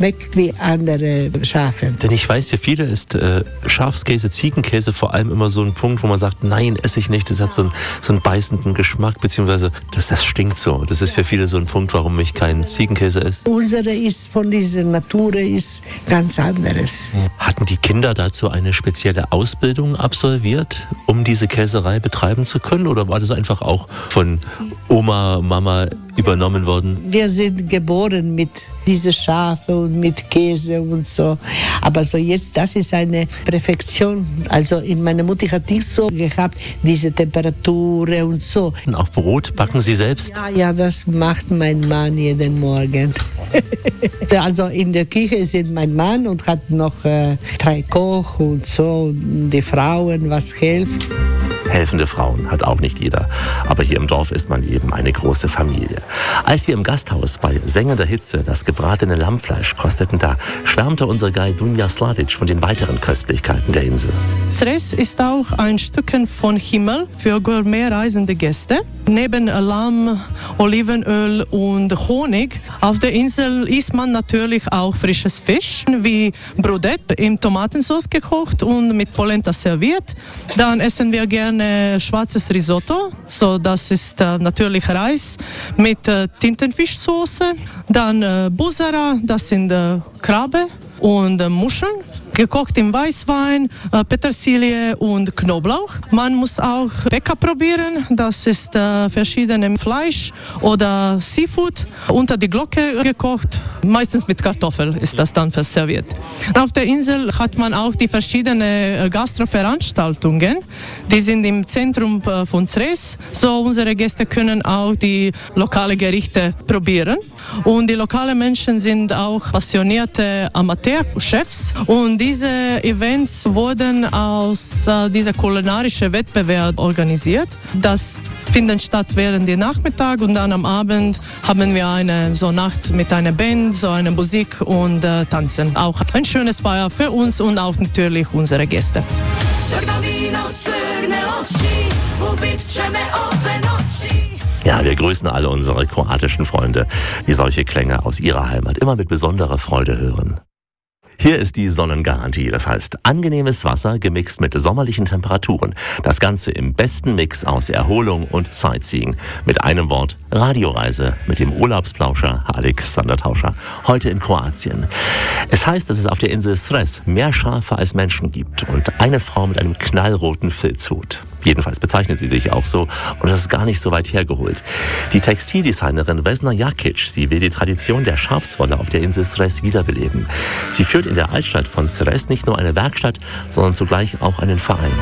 schmeckt wie andere Schafe. Denn ich weiß, für viele ist Schafskäse, Ziegenkäse vor allem immer so ein Punkt, wo man sagt, nein, esse ich nicht, das hat so einen beißenden Geschmack, beziehungsweise das stinkt so. Das ist für viele so ein Punkt, warum ich keinen Ziegenkäse esse. Unsere ist von dieser Natur ist ganz anderes. Hatten die Kinder dazu eine spezielle Ausbildung absolviert, um diese Käserei betreiben zu können? Oder war das einfach auch von Oma, Mama übernommen worden? Wir sind geboren mit diese Schafe und mit Käse und so. Aber so jetzt, das ist eine Perfektion. Also in meiner Mutter hat nicht so gehabt, diese Temperatur und so. Und auch Brot backen Sie selbst? Ja, das macht mein Mann jeden Morgen. Also in der Küche sind mein Mann und hat noch 3 Koch und so, und die Frauen, was hilft. Helfende Frauen hat auch nicht jeder. Aber hier im Dorf ist man eben eine große Familie. Als wir im Gasthaus bei sengender Hitze das gebratene Lammfleisch kosteten, da schwärmte unser Guide Dunja Sladic von den weiteren Köstlichkeiten der Insel. Zres ist auch ein Stückchen von Himmel für gourmetreisende Gäste. Neben Lamm, Olivenöl und Honig auf der Insel isst man natürlich auch frisches Fisch, wie Brodette in Tomatensauce gekocht und mit Polenta serviert. Dann essen wir gerne schwarzes Risotto, so das ist natürlich Reis mit Tintenfischsoße. Dann Busara, das sind Krabbe und Muscheln. Gekocht im Weißwein, Petersilie und Knoblauch. Man muss auch Beka probieren, das ist verschiedene Fleisch oder Seafood unter die Glocke gekocht. Meistens mit Kartoffel ist das dann serviert. Auf der Insel hat man auch die verschiedenen Gastroveranstaltungen. Die sind im Zentrum von Zres. So unsere Gäste können auch die lokalen Gerichte probieren. Und die lokalen Menschen sind auch passionierte Amateurchefs. Und diese Events wurden aus dieser kulinarischen Wettbewerb organisiert. Das findet statt während der Nachmittag und dann am Abend haben wir eine Nacht mit einer Band, so eine Musik und Tanzen. Auch ein schönes Feier für uns und auch natürlich unsere Gäste. Ja, wir grüßen alle unsere kroatischen Freunde, die solche Klänge aus ihrer Heimat immer mit besonderer Freude hören. Hier ist die Sonnengarantie, das heißt angenehmes Wasser gemixt mit sommerlichen Temperaturen. Das Ganze im besten Mix aus Erholung und Sightseeing. Mit einem Wort Radioreise mit dem Urlaubsplauscher Alexander Tauscher. Heute in Kroatien. Es heißt, dass es auf der Insel Zres mehr Schafe als Menschen gibt und eine Frau mit einem knallroten Filzhut. Jedenfalls bezeichnet sie sich auch so und das ist gar nicht so weit hergeholt. Die Textildesignerin Vesna Jakic, sie will die Tradition der Schafswolle auf der Insel Zres wiederbeleben. Sie führt in der Altstadt von Zres nicht nur eine Werkstatt, sondern zugleich auch einen Verein.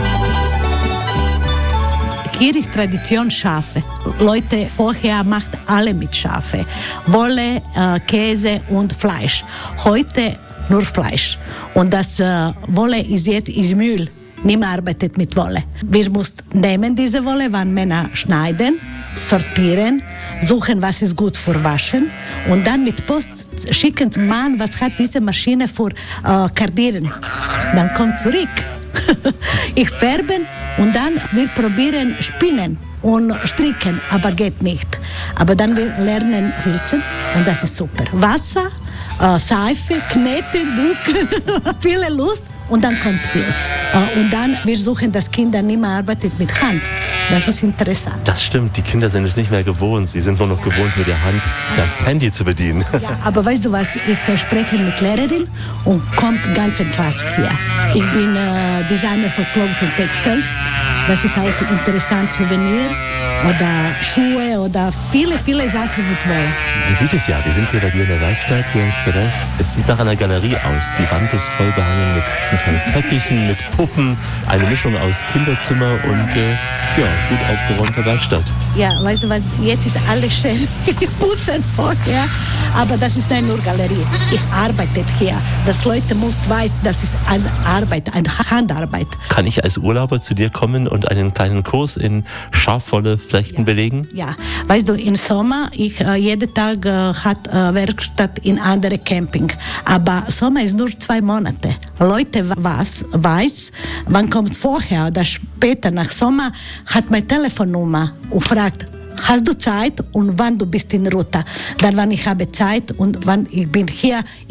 Hier ist Tradition Schafe. Leute vorher macht alle mit Schafe. Wolle, Käse und Fleisch. Heute nur Fleisch. Und das Wolle ist jetzt ist Müll. Niemand arbeitet mit Wolle. Wir müssen nehmen diese Wolle, wenn Männer schneiden, sortieren, suchen, was ist gut für Waschen und dann mit Post schicken zum Mann, was hat diese Maschine für Kardieren. Dann kommt zurück. Ich färben und dann wir probieren spinnen und stricken, aber geht nicht. Aber dann wir lernen filzen und das ist super. Wasser, Seife, Knete, Drucken, viele Lust. Und dann kommt Filz. Und dann, wir suchen, dass Kinder nicht mehr arbeiten mit Hand. Das ist interessant. Das stimmt, die Kinder sind es nicht mehr gewohnt. Sie sind nur noch gewohnt, mit der Hand das Handy zu bedienen. Ja, aber weißt du was, ich spreche mit Lehrerin und kommt ganze Klasse hier. Ich bin Designer für Clothing und Textiles. Das ist auch interessant, Souvenir oder Schuhe oder viele Sachen mit Wolle. Man sieht es ja, wir sind hier bei dir in der Werkstatt, hier in Zres. Es sieht nach einer Galerie aus. Die Wand ist voll behangen mit Teppichen, mit Puppen, eine Mischung aus Kinderzimmer und gut aufgeräumter Werkstatt. Ja, weißt du was, jetzt ist alles schön. Ich putze vorher, aber das ist nicht nur Galerie. Ich arbeite hier. Das Leute müssen wissen, das ist eine Arbeit, eine Handarbeit. Kann ich als Urlauber zu dir kommen und einen kleinen Kurs in Schafwolle flechten belegen? Ja, weißt du, im Sommer, jeden Tag hat Werkstatt in andere Camping. Aber Sommer ist nur 2 Monate. Leute weiß, wann kommt vorher oder später nach Sommer, hat meine Telefonnummer und fragt, hast du Zeit und wann du bist in Ruta? Dann, wann ich habe Zeit und wann ich bin hier,